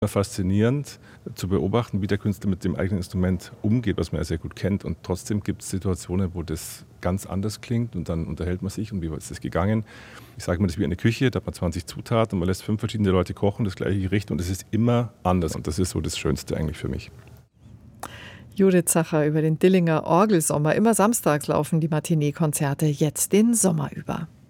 Faszinierend zu beobachten, wie der Künstler mit dem eigenen Instrument umgeht, was man ja sehr gut kennt. Und trotzdem gibt es Situationen, wo das ganz anders klingt und dann unterhält man sich und wie ist das gegangen. Ich sage mal, das ist wie eine Küche, da hat man 20 Zutaten und man lässt 5 verschiedene Leute kochen, das gleiche Gericht und es ist immer anders. Und das ist so das Schönste eigentlich für mich. Judith Zacher über den Dillinger Orgelsommer. Immer samstags laufen die Matinee-Konzerte jetzt den Sommer über.